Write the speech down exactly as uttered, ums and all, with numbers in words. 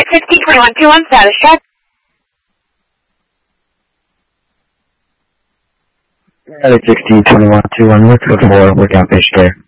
sixteen twenty-one two one, status check. Status sixteen twenty-one two one, what's code four, workout fish there?